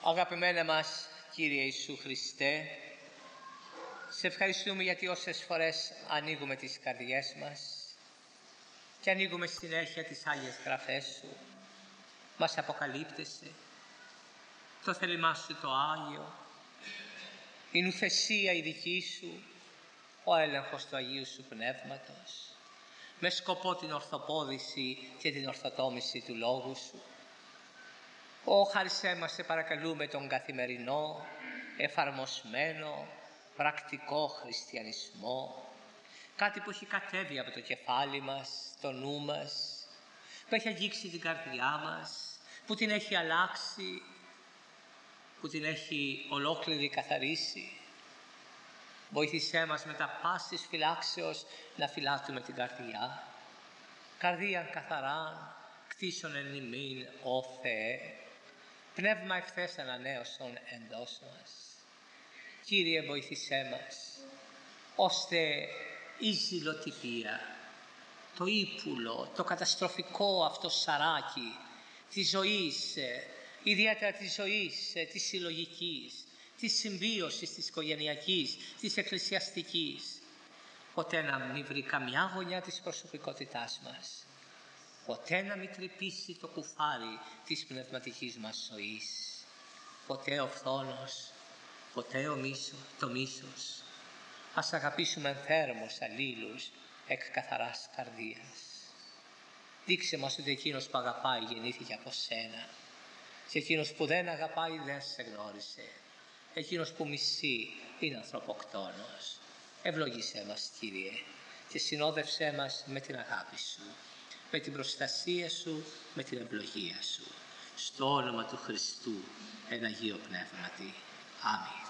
Αγαπημένα μας Κύριε Ιησού Χριστέ, σε ευχαριστούμε γιατί όσες φορές ανοίγουμε τις καρδιές μας και ανοίγουμε συνέχεια τις Άγιες Γραφές Σου, μας αποκαλύπτεσαι το θέλημά Σου το Άγιο, η νουθεσία η δική Σου, ο έλεγχος του Αγίου Σου Πνεύματος, με σκοπό την ορθοπόδηση και την ορθοτόμηση του Λόγου Σου. Χάρισέ μας, σε παρακαλούμε, τον καθημερινό, εφαρμοσμένο, πρακτικό χριστιανισμό, κάτι που έχει κατέβει από το κεφάλι μας, το νου μας, που έχει αγγίξει την καρδιά μας, που την έχει αλλάξει, που την έχει ολόκληρη καθαρίσει. Βοήθησέ μας με τα πάσης φυλάξεως να φυλάττουμε την καρδιά. Καρδίαν καθαρά, κτίσον εν ημίν, ο Θεέ, πνεύμα ευθές ανανέωσον εντός μας. Κύριε, βοήθησέ μας, ώστε η ζηλοτυπία, το ύπουλο, το καταστροφικό αυτό σαράκι της ζωής, ιδιαίτερα της ζωής της συλλογικής, της συμβίωσης, της οικογενειακής, της εκκλησιαστικής, ποτέ να μην βρει καμιά γωνιά της προσωπικότητάς μας, ποτέ να μην τρυπήσει το κουφάρι της πνευματικής μας ζωής, ποτέ ο φθόνος, ποτέ το μίσος. Ας αγαπήσουμε θέρμος αλλήλους εκ καθαράς καρδίας. Δείξε μας ότι εκείνος που αγαπάει γεννήθηκε από Σένα και εκείνος που δεν αγαπάει δεν Σε γνώρισε. Εκείνος που μισεί είναι ανθρωποκτόνος. Ευλογήσέ μας, Κύριε, και συνόδευσέ μας με την αγάπη Σου, με την προστασία Σου, με την ευλογία Σου. Στο όνομα του Χριστού, εν Αγίο Πνεύματι. Αμήν.